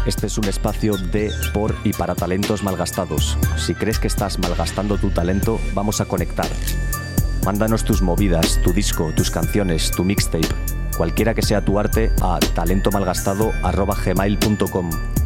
Este es un espacio de, por y para talentos malgastados. Si crees que estás malgastando tu talento, vamos a conectar. Mándanos tus movidas, tu disco, tus canciones, tu mixtape, cualquiera que sea tu arte, a talentomalgastado@gmail.com.